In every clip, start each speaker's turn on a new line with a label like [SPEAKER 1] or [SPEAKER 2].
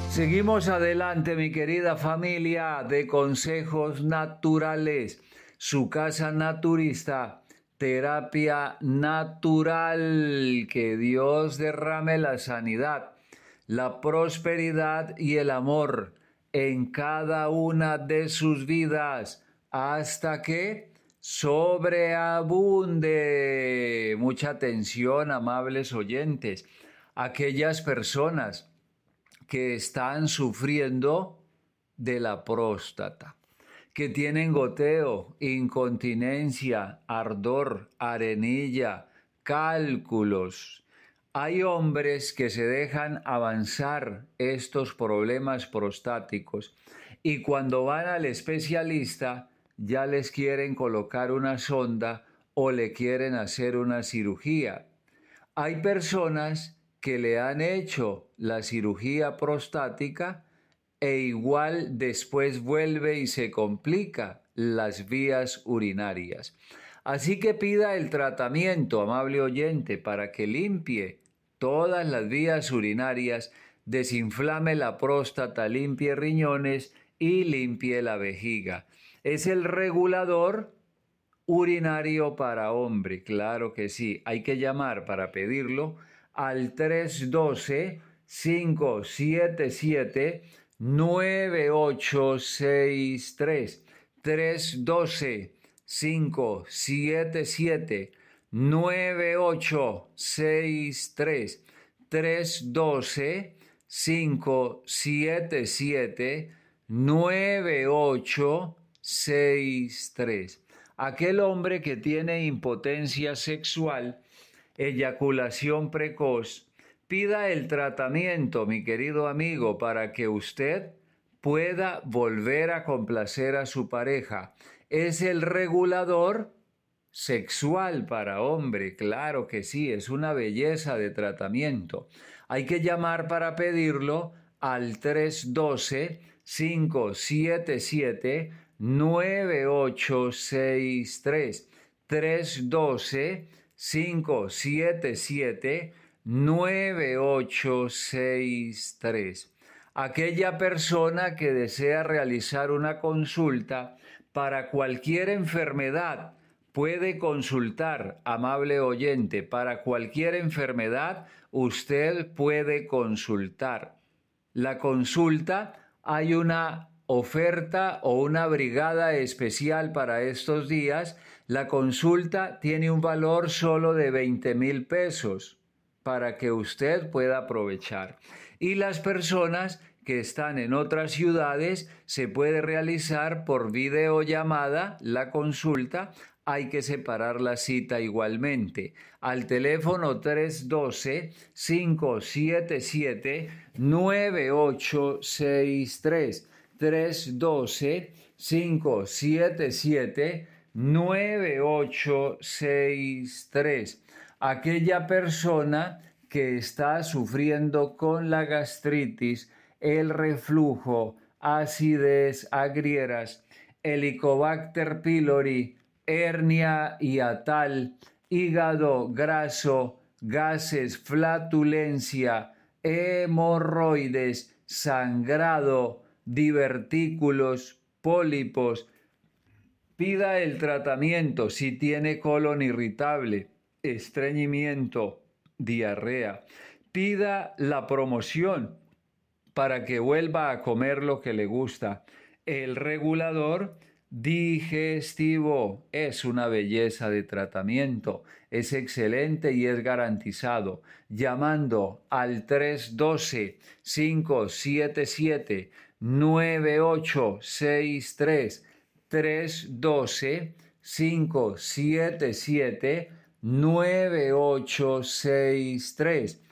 [SPEAKER 1] Seguimos adelante, mi querida familia de Consejos Naturales, su casa naturista, terapia natural. Que Dios derrame la sanidad, la prosperidad y el amor en cada una de sus vidas hasta que sobreabunde. Mucha atención, amables oyentes. Aquellas personas que están sufriendo de la próstata, que tienen goteo, incontinencia, ardor, arenilla, cálculos. Hay hombres que se dejan avanzar estos problemas prostáticos y cuando van al especialista ya les quieren colocar una sonda o le quieren hacer una cirugía. Hay personas que le han hecho la cirugía prostática e igual después vuelve y se complica las vías urinarias. Así que pida el tratamiento, amable oyente, para que limpie todas las vías urinarias, desinflame la próstata, limpie riñones y limpie la vejiga. Es el regulador urinario para hombre, claro que sí. Hay que llamar para pedirlo al 312-577-9863. 312-577-9863. 312-577-9863. Aquel hombre que tiene impotencia sexual, eyaculación precoz, pida el tratamiento, mi querido amigo, para que usted pueda volver a complacer a su pareja. Es el regulador sexual para hombre, claro que sí, es una belleza de tratamiento. Hay que llamar para pedirlo al 312-577-9863. 312-577-9863. Aquella persona que desea realizar una consulta para cualquier enfermedad puede consultar, amable oyente, para cualquier enfermedad usted puede consultar. La consulta, hay una oferta o una brigada especial para estos días. La consulta tiene un valor solo de 20,000 pesos para que usted pueda aprovechar. Y las personas que están en otras ciudades se puede realizar por videollamada la consulta. Hay que separar la cita igualmente. Al teléfono 312-577-9863. 312-577-9863. Aquella persona que está sufriendo con la gastritis, el reflujo, acidez, agrieras, Helicobacter pylori, hernia hiatal, hígado graso, gases, flatulencia, hemorroides, sangrado, divertículos, pólipos. Pida el tratamiento si tiene colon irritable, estreñimiento, diarrea. Pida la promoción para que vuelva a comer lo que le gusta. El regulador digestivo es una belleza de tratamiento, es excelente y es garantizado. Llamando al 312-577-9863. 312-577-9863.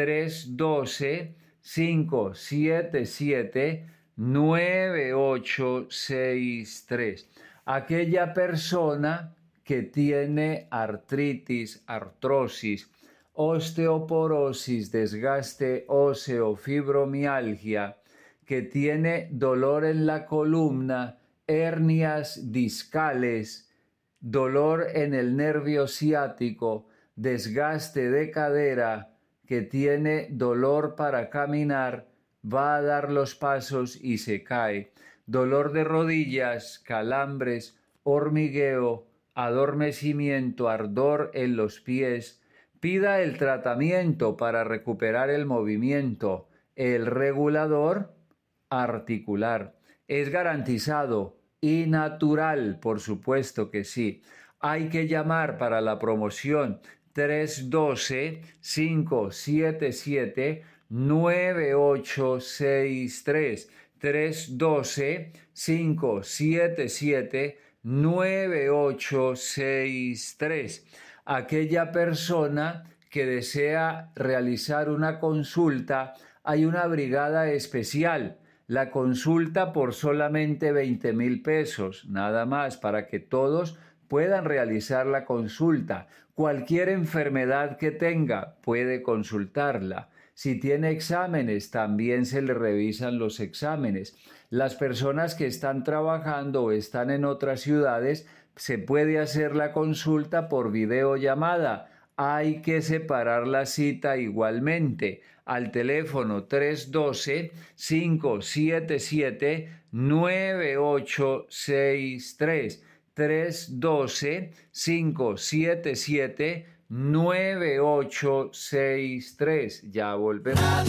[SPEAKER 1] 312-577-9863. Aquella persona que tiene artritis, artrosis, osteoporosis, desgaste óseo, fibromialgia, que tiene dolor en la columna, hernias discales, dolor en el nervio ciático, desgaste de cadera, que tiene dolor para caminar, va a dar los pasos y se cae. Dolor de rodillas, calambres, hormigueo, adormecimiento, ardor en los pies. Pida el tratamiento para recuperar el movimiento. El regulador articular. Es garantizado y natural, por supuesto que sí. Hay que llamar para la promoción 312-577-9863. 312-577-9863. Aquella persona que desea realizar una consulta, hay una brigada especial. La consulta por solamente 20,000 pesos, nada más, para que todos puedan realizar la consulta. Cualquier enfermedad que tenga puede consultarla. Si tiene exámenes, también se le revisan los exámenes. Las personas que están trabajando o están en otras ciudades, se puede hacer la consulta por videollamada. Hay que separar la cita igualmente al teléfono 312-577-9863. 312-577-9863. Ya volvemos.